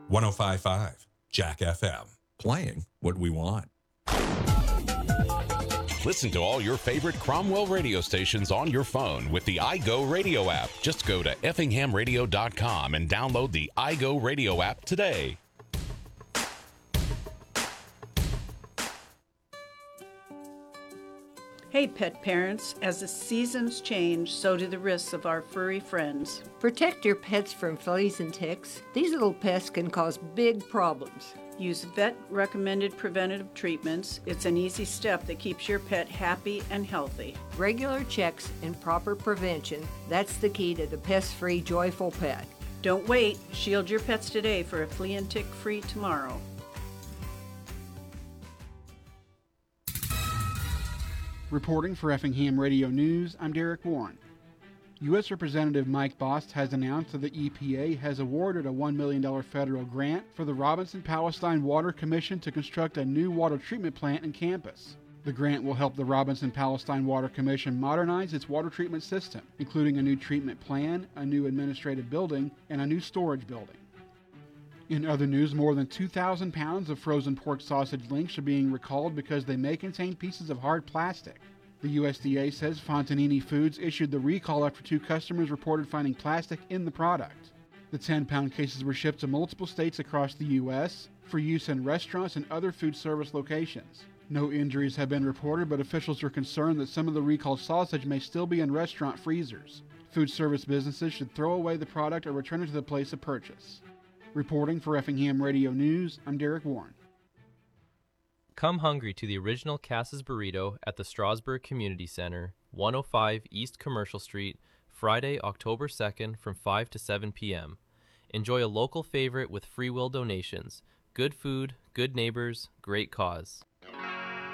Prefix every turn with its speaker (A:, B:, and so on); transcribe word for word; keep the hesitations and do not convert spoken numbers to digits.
A: one oh five point five Jack F M. Playing what we want.
B: Listen to all your favorite Cromwell radio stations on your phone with the iGo Radio app. Just go to effingham radio dot com and download the iGo Radio app today.
C: Hey pet parents, as the seasons change, so do the risks of our furry friends.
D: Protect your pets from fleas and ticks. These little pests can cause big problems.
C: Use vet-recommended preventative treatments. It's an easy step that keeps your pet happy and healthy.
D: Regular checks and proper prevention, that's the key to the pest-free, joyful pet.
C: Don't wait. Shield your pets today for a flea and tick-free tomorrow.
E: Reporting for Effingham Radio News, I'm Derek Warren. U S Representative Mike Bost has announced that the E P A has awarded a one million dollars federal grant for the Robinson-Palestine Water Commission to construct a new water treatment plant in campus. The grant will help the Robinson-Palestine Water Commission modernize its water treatment system, including a new treatment plan, a new administrative building, and a new storage building. In other news, more than two thousand pounds of frozen pork sausage links are being recalled because they may contain pieces of hard plastic. The U S D A says Fontanini Foods issued the recall after two customers reported finding plastic in the product. The ten-pound cases were shipped to multiple states across the U S for use in restaurants and other food service locations. No injuries have been reported, but officials are concerned that some of the recalled sausage may still be in restaurant freezers. Food service businesses should throw away the product or return it to the place of purchase. Reporting for Effingham Radio News, I'm Derek Warren.
F: Come hungry to the original Cass's Burrito at the Strasburg Community Center, one oh five East Commercial Street, Friday, October second from five to seven p.m. Enjoy a local favorite with free will donations. Good food, good neighbors, great cause.